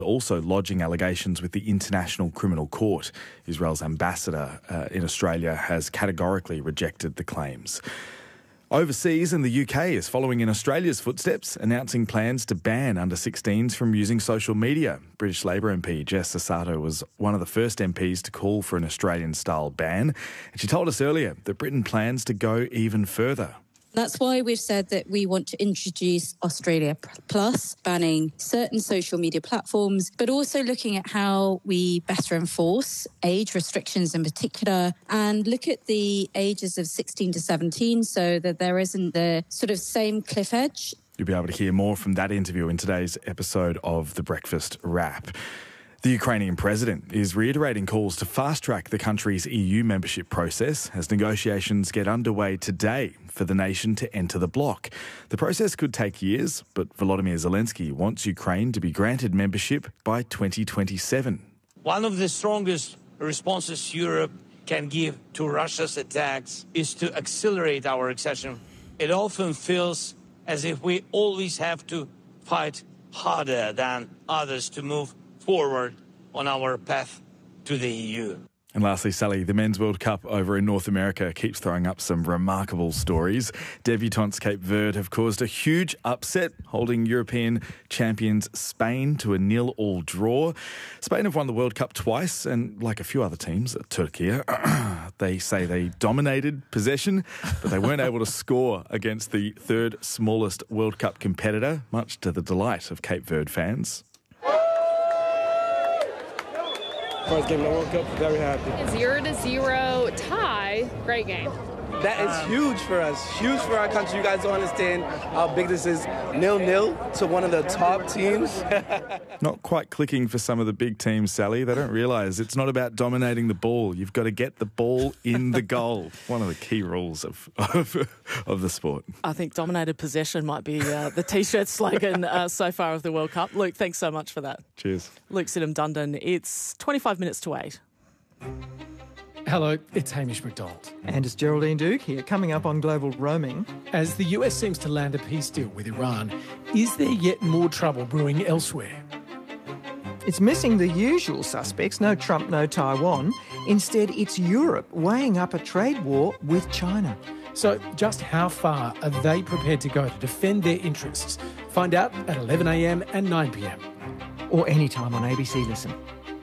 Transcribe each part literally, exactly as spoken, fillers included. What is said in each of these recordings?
also lodging allegations with the International Criminal Court. Israel's ambassador uh, in Australia has categorically rejected the claims. Overseas, and the U K is following in Australia's footsteps, announcing plans to ban under sixteens from using social media. British Labor M P Jess Sasato was one of the first M Ps to call for an Australian-style ban, and she told us earlier that Britain plans to go even further. That's why we've said that we want to introduce Australia Plus, banning certain social media platforms, but also looking at how we better enforce age restrictions in particular and look at the ages of sixteen to seventeen so that there isn't the sort of same cliff edge. You'll be able to hear more from that interview in today's episode of The Breakfast Wrap. The Ukrainian president is reiterating calls to fast-track the country's E U membership process as negotiations get underway today for the nation to enter the bloc. The process could take years, but Volodymyr Zelensky wants Ukraine to be granted membership by twenty twenty-seven. One of the strongest responses Europe can give to Russia's attacks is to accelerate our accession. It often feels as if we always have to fight harder than others to move forward on our path to the E U. And lastly, Sally, the Men's World Cup over in North America keeps throwing up some remarkable stories. Debutantes Cape Verde have caused a huge upset, holding European champions Spain to a nil-all draw. Spain have won the World Cup twice, and like a few other teams, Turkey, they say they dominated possession, but they weren't able to score against the third smallest World Cup competitor, much to the delight of Cape Verde fans. First game in the World Cup, very happy. Zero to zero tie, great game. That is huge for us, huge for our country. You guys don't understand how big this is. Nil-nil to one of the top teams. Not quite clicking for some of the big teams, Sally. They don't realise it's not about dominating the ball. You've got to get the ball in the goal. One of the key rules of of, of the sport. I think dominated possession might be uh, the T-shirt slogan uh, so far of the World Cup. Luke, thanks so much for that. Cheers. Luke Sidham-Dundon. It's twenty-five minutes to eight. Hello, it's Hamish McDonald. And it's Geraldine Duke here, coming up on Global Roaming. As the U S seems to land a peace deal with Iran, is there yet more trouble brewing elsewhere? It's missing the usual suspects, no Trump, no Taiwan. Instead, it's Europe weighing up a trade war with China. So just how far are they prepared to go to defend their interests? Find out at eleven a m and nine p m. Or anytime on A B C Listen.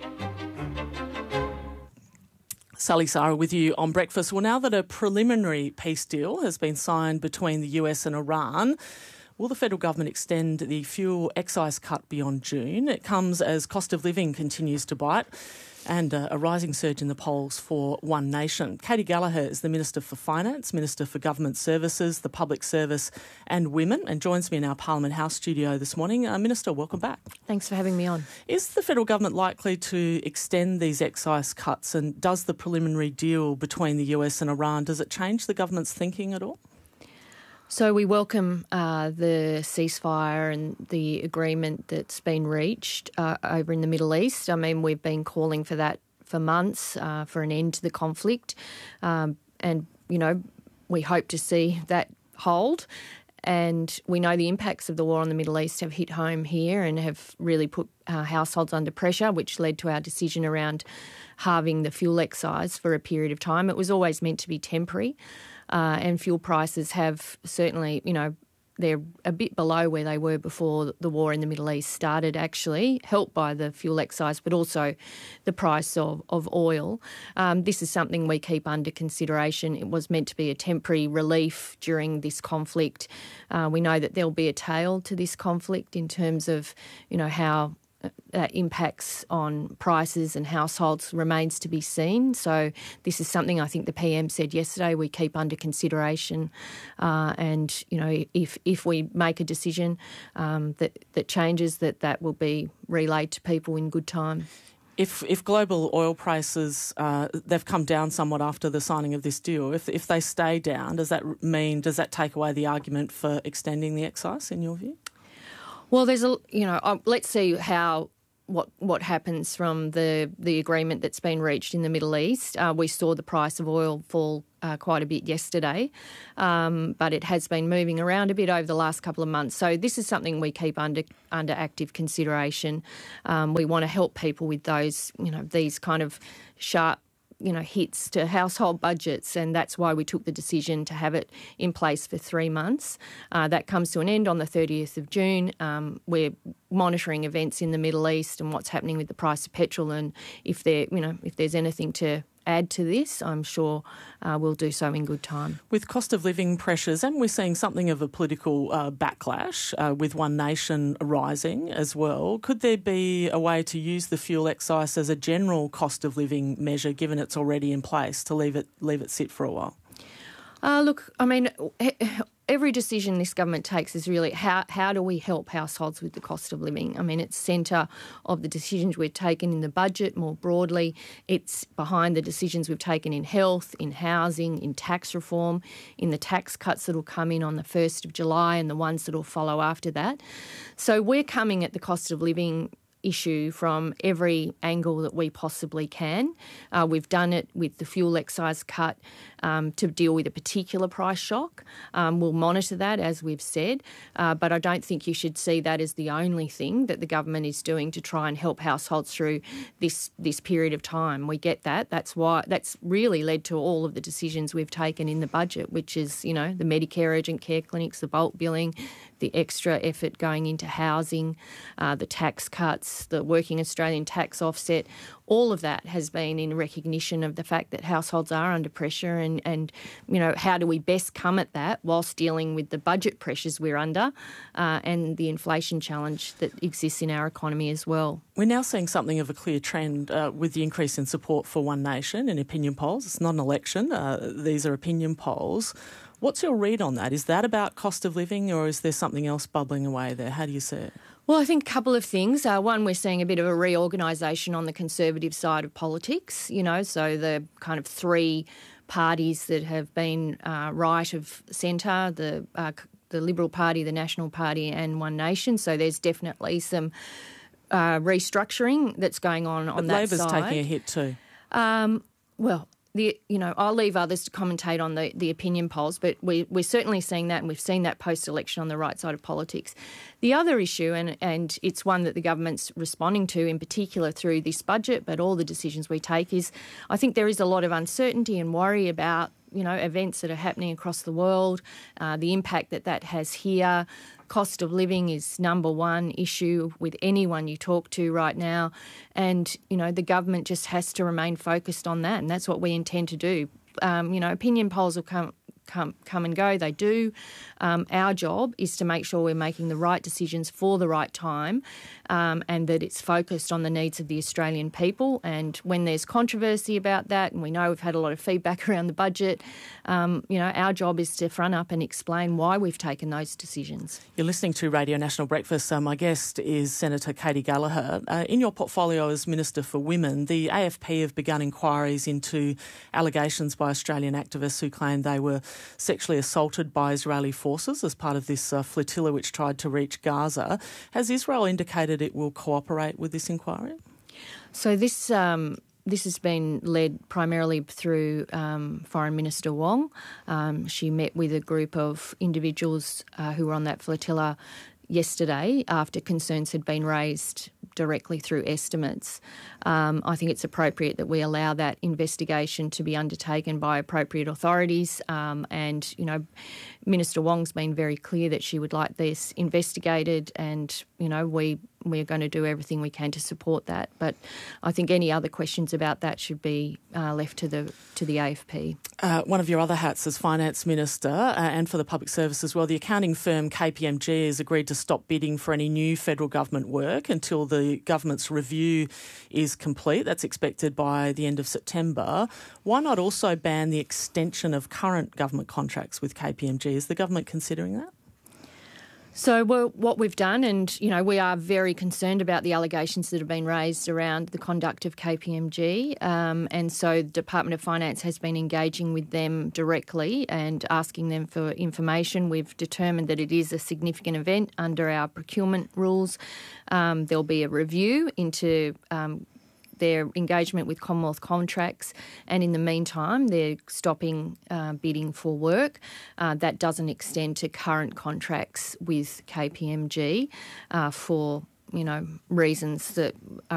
Sally Sarah with you on Breakfast. Well, now that a preliminary peace deal has been signed between the U S and Iran, will the federal government extend the fuel excise cut beyond June? It comes as cost of living continues to bite and uh, a rising surge in the polls for One Nation. Katie Gallagher is the Minister for Finance, Minister for Government Services, the Public Service and Women, and joins me in our Parliament House studio this morning. Uh, Minister, welcome back. Thanks for having me on. Is the federal government likely to extend these excise cuts, and does the preliminary deal between the U S and Iran, does it change the government's thinking at all? So we welcome uh, the ceasefire and the agreement that's been reached uh, over in the Middle East. I mean, we've been calling for that for months, uh, for an end to the conflict. Um, and, you know, we hope to see that hold. And we know the impacts of the war on the Middle East have hit home here and have really put uh, households under pressure, which led to our decision around halving the fuel excise for a period of time. It was always meant to be temporary. Uh, and fuel prices have certainly, you know, they're a bit below where they were before the war in the Middle East started, actually, helped by the fuel excise, but also the price of, of oil. Um, this is something we keep under consideration. It was meant to be a temporary relief during this conflict. Uh, we know that there'll be a tail to this conflict in terms of, you know, how that impacts on prices and households remains to be seen. So this is something I think the P M said yesterday we keep under consideration. Uh, and, you know, if if we make a decision um, that, that changes, that that will be relayed to people in good time. If if global oil prices, uh, they've come down somewhat after the signing of this deal, if if they stay down, does that mean, does that take away the argument for extending the excise in your view? Well, there's a, you know, um, let's see how what what happens from the the agreement that's been reached in the Middle East. Uh, we saw the price of oil fall uh, quite a bit yesterday, um, but it has been moving around a bit over the last couple of months. So this is something we keep under under active consideration. Um, we want to help people with those, you know, these kind of sharp, you know, hits to household budgets, and that's why we took the decision to have it in place for three months. Uh, that comes to an end on the thirtieth of June. Um, we're monitoring events in the Middle East and what's happening with the price of petrol, and if there, you know, if there's anything to add to this, I'm sure uh, we'll do so in good time. With cost of living pressures, and we're seeing something of a political uh, backlash uh, with One Nation rising as well, could there be a way to use the fuel excise as a general cost of living measure, given it's already in place, to leave it leave it sit for a while? Uh, look, I mean, every decision this government takes is really how how do we help households with the cost of living? I mean, it's centre of the decisions we've taken in the budget more broadly. It's behind the decisions we've taken in health, in housing, in tax reform, in the tax cuts that will come in on the first of July and the ones that will follow after that. So we're coming at the cost of living issue from every angle that we possibly can. Uh, we've done it with the fuel excise cut um, to deal with a particular price shock. Um, we'll monitor that, as we've said, uh, but I don't think you should see that as the only thing that the government is doing to try and help households through this this period of time. We get that. That's why that's really led to all of the decisions we've taken in the budget, which is, you know, the Medicare urgent care clinics, the bulk billing, the extra effort going into housing, uh, the tax cuts, the Working Australian tax offset. All of that has been in recognition of the fact that households are under pressure, and, and you know, how do we best come at that whilst dealing with the budget pressures we're under uh, and the inflation challenge that exists in our economy as well. We're now seeing something of a clear trend uh, with the increase in support for One Nation in opinion polls. It's not an election. Uh, these are opinion polls. What's your read on that? Is that about cost of living, or is there something else bubbling away there? How do you see it? Well, I think a couple of things. Uh, one, we're seeing a bit of a reorganisation on the Conservative side of politics, you know, so the kind of three parties that have been uh, right of centre, the uh, the Liberal Party, the National Party and One Nation. So there's definitely some uh, restructuring that's going on on but that Labor's side. Labor's taking a hit too. Um, well... The, you know, I'll leave others to commentate on the, the opinion polls, but we, we're certainly seeing that, and we've seen that post-election on the right side of politics. The other issue, and, and it's one that the government's responding to in particular through this budget, but all the decisions we take, is I think there is a lot of uncertainty and worry about, you know, events that are happening across the world, uh, the impact that that has here. Cost of living is number one issue with anyone you talk to right now. And, you know, the government just has to remain focused on that, and that's what we intend to do. Um, you know, opinion polls will come come come and go. They do. Um, our job is to make sure we're making the right decisions for the right time, um, and that it's focused on the needs of the Australian people. And when there's controversy about that, and we know we've had a lot of feedback around the budget, um, you know, our job is to front up and explain why we've taken those decisions. You're listening to Radio National Breakfast. Uh, my guest is Senator Katie Gallagher. Uh, in your portfolio as Minister for Women, the A F P have begun inquiries into allegations by Australian activists who claim they were sexually assaulted by Israeli forces as part of this uh, flotilla which tried to reach Gaza. Has Israel indicated it will cooperate with this inquiry? So this um, this has been led primarily through um, Foreign Minister Wong. Um, she met with a group of individuals uh, who were on that flotilla yesterday after concerns had been raised directly through estimates. Um, I think it's appropriate that we allow that investigation to be undertaken by appropriate authorities. Um, and, you know, Minister Wong's been very clear that she would like this investigated, and, you know, we we're going to do everything we can to support that. But I think any other questions about that should be uh, left to the to the A F P. Uh, one of your other hats as Finance Minister uh, and for the Public Service as well, the accounting firm K P M G has agreed to stop bidding for any new federal government work until the government's review is complete. That's expected by the end of September. Why not also ban the extension of current government contracts with K P M G? Is the government considering that? So well, what we've done, and you know, we are very concerned about the allegations that have been raised around the conduct of K P M G, um, and so the Department of Finance has been engaging with them directly and asking them for information. We've determined that it is a significant event under our procurement rules. Um, there'll be a review into um, their engagement with Commonwealth contracts, and in the meantime they're stopping uh, bidding for work. Uh, that doesn't extend to current contracts with K P M G uh, for, you know, reasons that